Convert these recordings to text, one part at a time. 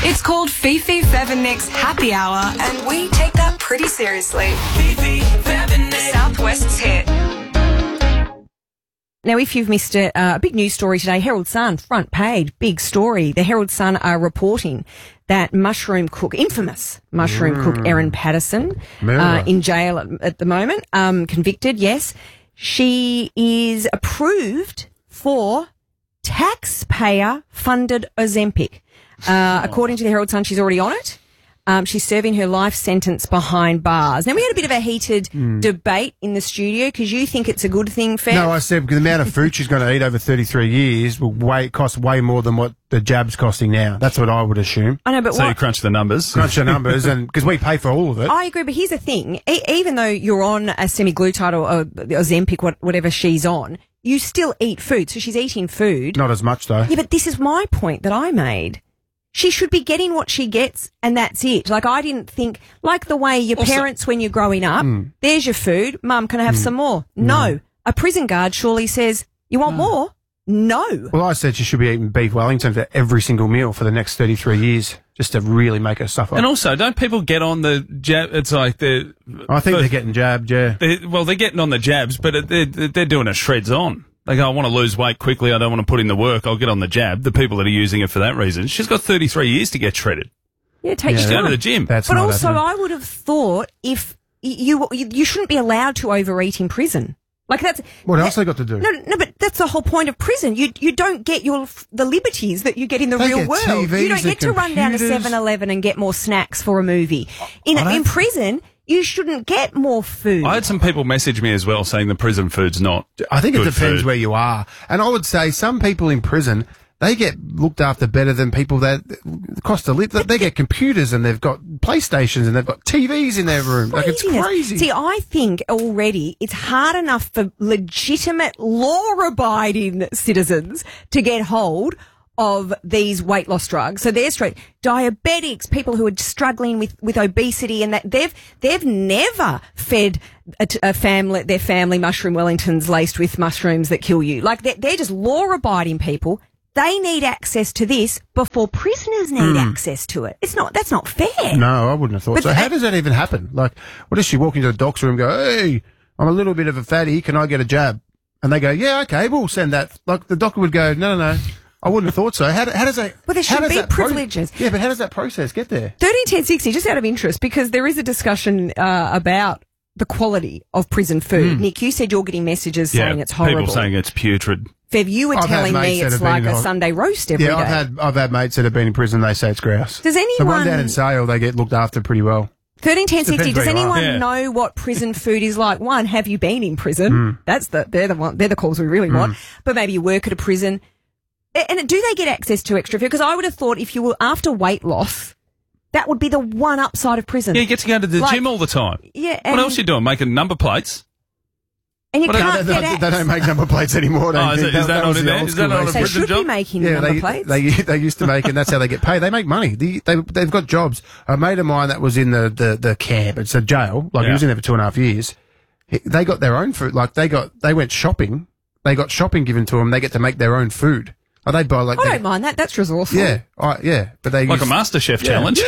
It's called Fifi Fev and Nick's Happy Hour, and we take that pretty seriously. Fifi Fev and Nick, Southwest's hit. Now, if you've missed it, a big news story today, Herald Sun, front page, big story. The Herald Sun are reporting that infamous mushroom cook Erin Patterson, in jail at the moment, convicted, yes. She is approved for taxpayer-funded Ozempic. According to the Herald Sun, she's already on it. She's serving her life sentence behind bars. Now, we had a bit of a heated debate in the studio because you think it's a good thing, Fev. No, I said because the amount of food she's going to eat over 33 years will cost way more than what the jab's costing now. That's what I would assume. I know, but so you crunch the numbers. And because we pay for all of it. I agree, but here's the thing. Even though you're on a semaglutide or Ozempic, whatever she's on, you still eat food. So she's eating food. Not as much, though. Yeah, but this is my point that I made. She should be getting what she gets, and that's it. Like, I didn't think, like the way your parents, when you're growing up, there's your food. Mum, can I have some more? No. A prison guard surely says, you want more? No. Well, I said she should be eating beef Wellington for every single meal for the next 33 years, just to really make her suffer. And also, don't people get on the jab? It's like I think they're getting jabbed, yeah. They're getting on the jabs, but they're doing a shreds on. They go, I want to lose weight quickly. I don't want to put in the work. I'll get on the jab. The people that are using it for that reason. She's got 33 years to get shredded. Yeah, it takes She's time. going to the gym. But also, I would have thought if you shouldn't be allowed to overeat in prison. Like that's what else they got to do? No, but that's the whole point of prison. You don't get the liberties that you get in the real world. TVs, you don't get to run down to 7-Eleven and get more snacks for a movie. In prison, you shouldn't get more food. I had some people message me as well saying the prison food's not. I think it depends food. where you are, and I would say some people in prison, they get looked after better than people that cost to live. They get computers and they've got PlayStations and they've got TVs in their room. Like, it's crazy. See, I think already it's hard enough for legitimate, law-abiding citizens to get hold of these weight loss drugs. So they're straight diabetics, people who are struggling with obesity, and that they've never fed their family mushroom Wellingtons laced with mushrooms that kill you. Like they're just law-abiding people. They need access to this before prisoners need access to it. That's not fair. No, I wouldn't have thought But so. How does that even happen? Like, what does she walk into the doc's room and go, hey, I'm a little bit of a fatty, can I get a jab? And they go, yeah, okay, we'll send that. Like, the doctor would go, no. I wouldn't have thought so. How does that? Well, there should be privileges. Yeah, but how does that process get there? 131060, just out of interest, because there is a discussion about the quality of prison food. Nick, you said you're getting messages saying it's horrible. People saying it's putrid. Fev, you were telling me it's like a Sunday roast every day. I've had mates that have been in prison. They say it's grouse. Does anyone? The one down in Sale, they get looked after pretty well. 131060. Does anyone know what prison food is like? One, have you been in prison? They're the calls we really want. But maybe you work at a prison. And do they get access to extra food? Because I would have thought if you were after weight loss, that would be the one upside of prison. Yeah, you get to go to the gym all the time. Yeah. What else are you doing? Making number plates? And you can't get access. They don't make number plates anymore. Is that not in there? Is that not a They prison should job? be making number plates. They used to make, and that's how they get paid. They make money. They've got jobs. A mate of mine that was in the camp, it's a jail, he was in there for 2.5 years. They got their own food. Like, they went shopping. They got shopping given to them. They get to make their own food. They buy I don't mind that. That's resourceful. Yeah, but they like a MasterChef challenge.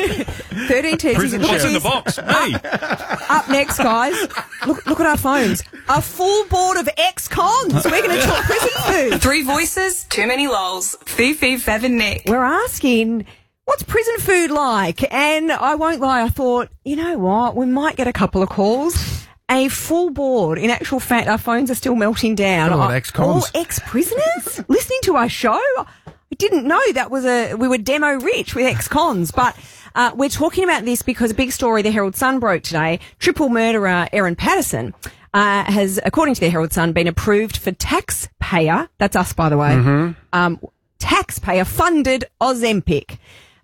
131060. What's in the box? Me. Up next, guys. Look at our phones. A full board of ex-cons. We're going to talk prison food. 3 voices, too many lols. Fifi, Fev and Nick. We're asking, what's prison food like? And I won't lie, I thought, you know what? We might get a couple of calls. A full board. In actual fact, our phones are still melting down. All ex-cons. All ex-prisoners listening to our show. I didn't know we were demo rich with ex-cons, but we're talking about this because a big story the Herald Sun broke today. Triple murderer Erin Patterson has, according to the Herald Sun, been approved for taxpayer, that's us by the way, taxpayer-funded Ozempic.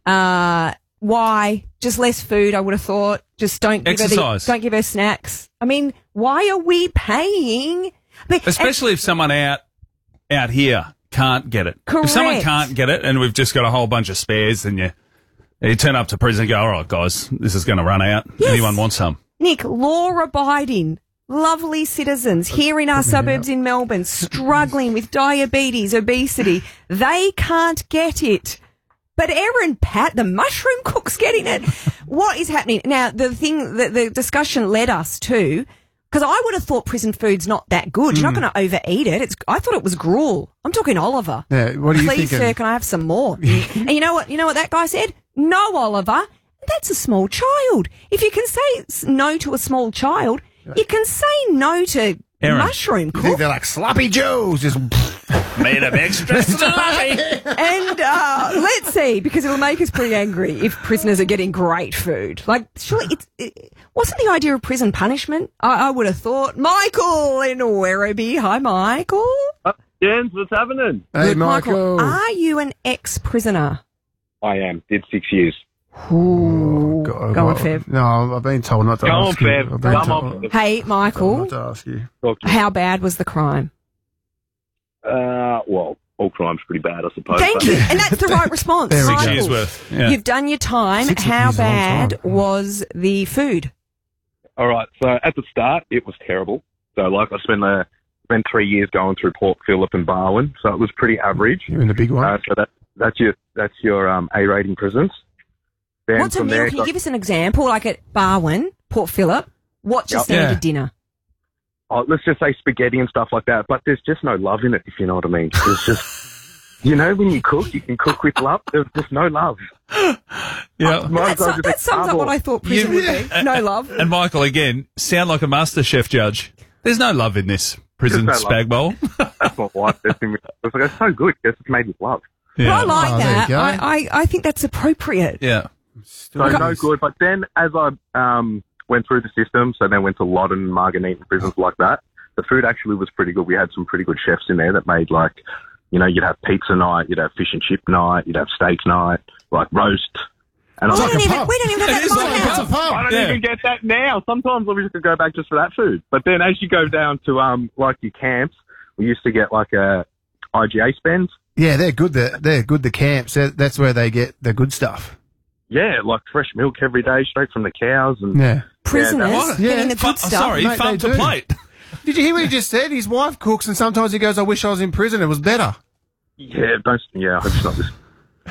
Why? Just less food, I would have thought. Just don't give don't give her snacks. I mean, why are we paying? Especially if someone out here can't get it. Correct. If someone can't get it and we've just got a whole bunch of spares, then you turn up to prison and go, all right, guys, this is going to run out. Yes. Anyone want some? Nick, law-abiding, lovely citizens here in our suburbs in Melbourne, struggling with diabetes, obesity. They can't get it. But Aaron Pat, the mushroom cook's getting it. What is happening? Now, the thing that the discussion led us to, because I would have thought prison food's not that good. You're not going to overeat it. I thought it was gruel. I'm talking Oliver. Yeah, what are you Please, thinking? sir, can I have some more? And you know what? You know what that guy said? No, Oliver. That's a small child. If you can say no to a small child, you can say no to Aaron, mushroom You think cook. they're like sloppy Joes? Just Made of extra sloppy. And let's see, because it'll make us pretty angry if prisoners are getting great food. Like, surely it wasn't the idea of prison punishment? I would have thought. Michael in Werribee. Hi, Michael. Jens, what's happening? hey, Good, Michael. Are you an ex-prisoner? I am. Did 6 years. Ooh. God, Go on, what- Fev. No, I've been told not to Go on, ask you. Fev. I've been Come told on. Hey, Michael, not to ask you. Talk to you. how bad was the crime? Well, all crime's pretty bad, I suppose. Thank but- you. And that's the right response. There we go. 6 Michael, years worth. Yeah. You've done your time. 6 How years is a long bad time. was the food? All right. So at the start, it was terrible. So like I spent 3 years going through Port Phillip and Barwon, so it was pretty average. You're in the big one. So that's your A rating prisons. Then What's a from meal? there, Can you give us an example? Like at Barwon, Port Phillip, what's your Yep. standard Yeah. dinner? let's just say spaghetti and stuff like that. But there's just no love in it, if you know what I mean. There's just, you know, when you cook, you can cook with love. There's just no love. Yeah. Might as well just That be sums up what cardboard. I thought prison would be. No love. And Michael, again, sound like a MasterChef judge. There's no love in this prison There's no love. spag bowl. That's my wife. It's like, it's so good. It's made with love. But I Yeah. like Oh, there you that. go. I think that's appropriate. Yeah. So no good. But then as I went through the system, so then went to Loddon, Margate and prisons like that, the food actually was pretty good. We had some pretty good chefs in there that made like, you know, you'd have pizza night, you'd have fish and chip night, you'd have steak night, like roast. And I We was don't like, even have that It at is my like a house. It's a pub. I don't Yeah. even get that now. Sometimes I wish I could go back just for that food. But then as you go down to like your camps, we used to get like a IGA spend. Yeah, they're good. They're good. The camps. That's where they get the good stuff. Yeah, like fresh milk every day, straight from the cows. And Yeah. Prisoners What? getting the Yeah. good stuff. Sorry, Mate, farm they to do. plate. Did you hear what he just said? His wife cooks, and sometimes he goes, "I wish I was in prison. It was better." yeah, I hope it's not this.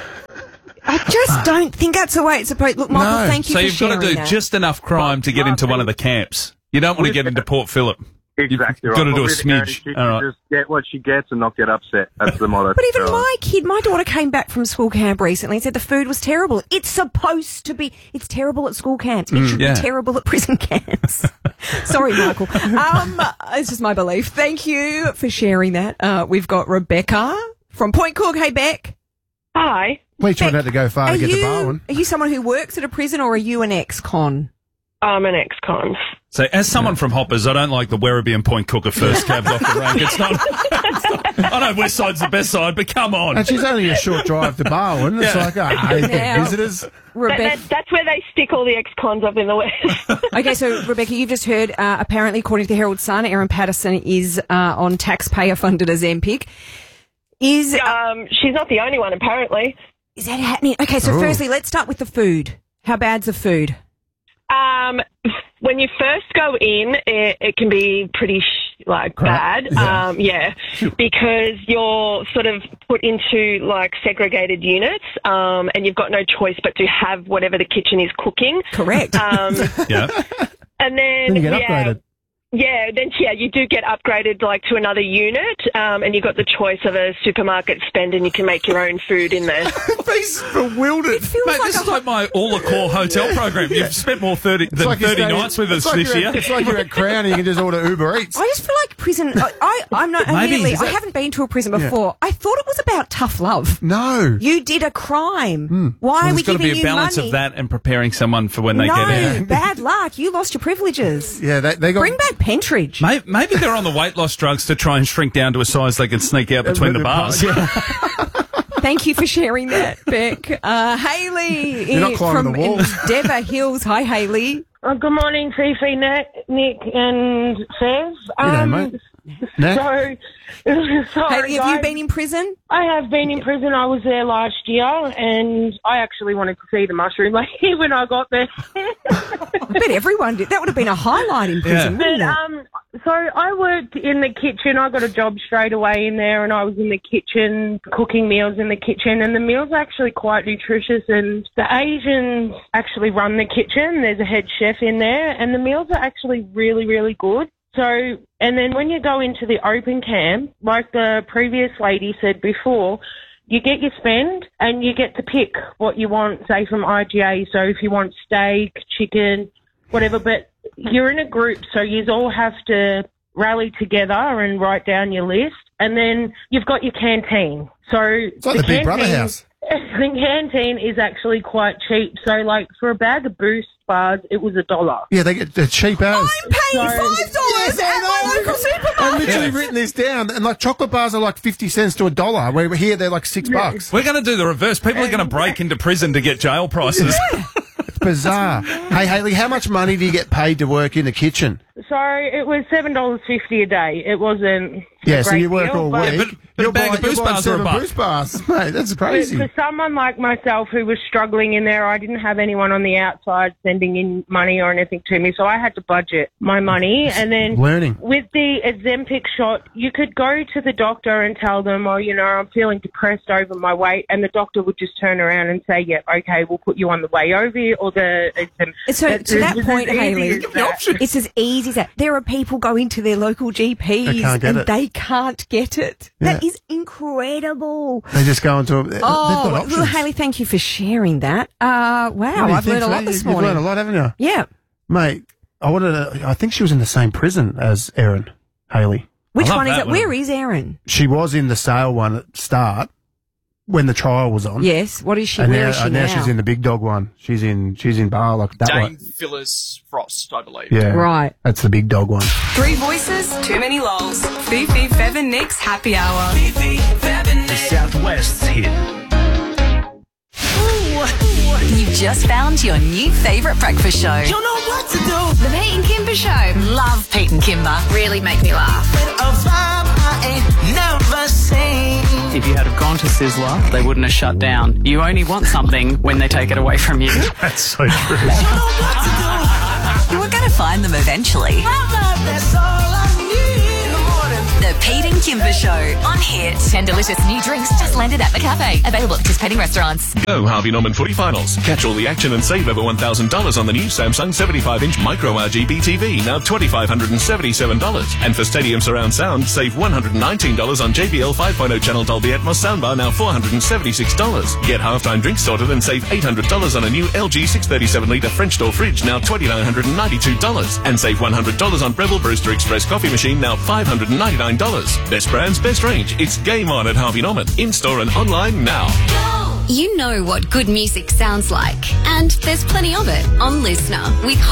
I just don't think that's the way it's supposed. Look, Michael, No. thank you So for you've sharing got to do that. just enough crime to get into one of the camps. You don't want to get into Port Phillip. Exactly You've right. got to do a But really, smidge. She All right. just get what she gets and not get upset. That's the motto. But even my daughter came back from school camp recently and said the food was terrible. It's supposed to be. It's terrible at school camps. It should yeah. be terrible at prison camps. Sorry, Michael. It's just my belief. Thank you for sharing that. We've got Rebecca from Point Cook. Hey, Beck. Hi, We tried not to go far to get to Barwon. Are you someone who works at a prison or are you an ex-con? I'm an ex-con. So, as someone from Hoppers, I don't like the Werribee and Point Cook are first cabs off the rank. It's not. I know West Side's the best side, but come on. And she's only a short drive to Barwon. It's like, hey, Now- visitors. Rebecca. That's where they stick all the ex-cons up in the West. Okay, so Rebecca, you've just heard, apparently, according to the Herald Sun, Erin Patterson is on taxpayer-funded Ozempic. Is She's not the only one, apparently. is that happening? Okay, so Ooh. firstly, let's start with the food. How bad's the food? When you first go in, it can be pretty bad. Yeah. Because you're sort of put into like segregated units, and you've got no choice but to have whatever the kitchen is cooking. Correct. Yeah. And then Then you get upgraded. you do get upgraded like to another unit, and you've got the choice of a supermarket spend, and you can make your own food in there. He's bewildered. It feels Mate, like this is like my all-the-core hotel program. You've spent more than 30 nights with us this year. It's like you're at Crown and you can just order Uber Eats. I just feel like prison. I'm not. Maybe, Admittedly, is I that- haven't been to a prison before. I thought it was about tough love. No. You did a crime. Why are Well, we there's got to giving be a you balance money? of that and preparing someone for when they no, get out. bad luck. You lost your privileges. Yeah, they got. Bring back Pentridge. Maybe they're on the weight loss drugs to try and shrink down to a size they can sneak out between the bars. Yeah. Thank you for sharing that, Beck. Hayley You're not climbing from the walls. Endeavour Hills. Hi, Hayley. Good morning, Fifi, Nick, and Fez. G'day, mate. Nah. Sorry, Hayley, have you guys. been in prison? I have been in prison. I was there last year, and I actually wanted to see the mushroom lady when I got there. I bet everyone did. That would have been a highlight in prison, But wouldn't it? So I worked in the kitchen. I got a job straight away in there, and I was in the kitchen cooking meals in the kitchen, and the meals are actually quite nutritious, and the Asians actually run the kitchen. There's a head chef in there, and the meals are actually really, really good. So, and then when you go into the open camp, like the previous lady said before, you get your spend and you get to pick what you want, say, from IGA. So if you want steak, chicken, whatever, but you're in a group, so you all have to rally together and write down your list. And then you've got your canteen. So It's like the Big Brother house. The canteen is actually quite cheap. So, like, for a bag of Boost bars, it was $1. Yeah, they're cheap as. I'm paying $5 Yes, I at my know. local supermarket. I've literally written this down, and like chocolate bars are like 50 cents to $1. Where here they're like $6. We're going to do the reverse. People are going to break into prison to get jail prices. It's bizarre. Hey, Hayley, how much money do you get paid to work in the kitchen? So it was $7.50 a day. It wasn't Yeah, a so great you work deal, all but- week. But a You're bag of Boost you're buying bars are a 7 buck. Boost bars. Mate, that's crazy. For someone like myself who was struggling in there, I didn't have anyone on the outside sending in money or anything to me, so I had to budget my money. And then Learning. with the Ozempic shot, you could go to the doctor and tell them, oh, you know, I'm feeling depressed over my weight, and the doctor would just turn around and say, yeah, okay, we'll put you on the way over or the... So to that point, Hayley, that. it's as easy as that. There are people going to their local GPs They can't get and it. they can't get it. Yeah. That is incredible. They just go into they've got Oh, options. well, Hayley, thank you for sharing that. Wow, I've learned a lot this You've morning. learned a lot, haven't you? Yeah. Mate, I think she was in the same prison as Erin, Hayley. Which love one is that it? one. Where is Erin? She was in the sale one at the start when the trial was on. Yes. What is she? And Where now, is she now? she's in the big dog one. She's in Bar, like that Dame one. Phyllis Frost, I believe. Yeah. Right. That's the big dog one. 3 voices, too many lols. Fifi, Fev and Nick's Happy Hour. Fifi, Fev and Nick. Southwest's hit. You've just found your new favourite breakfast show. You know what to do. The Pete and Kimber Show. Love Pete and Kimber. Really make me laugh. A vibe I ain't never seen. If you had have gone to Sizzler, they wouldn't have shut down. You only want something when they take it away from you. That's so true. You know what to do. You were going to find them eventually. That's all I need in the morning. The Pete and Kimber Show on Hit. 10 delicious new drinks just landed at the cafe. Available at participating restaurants. Go Harvey Norman footy finals. Catch all the action and save over $1,000 on the new Samsung 75-inch Micro RGB TV, now $2,577. And for Stadium Surround Sound, save $119 on JBL 5.0 channel Dolby Atmos soundbar, now $476. Get halftime drinks sorted and save $800 on a new LG 637-litre French door fridge, now $2,992. And save $100 on Breville Brewster Express coffee machine, now $599. Best brands, best range. It's game on at Harvey Norman. In-store and online now. You know what good music sounds like. And there's plenty of it on Listener with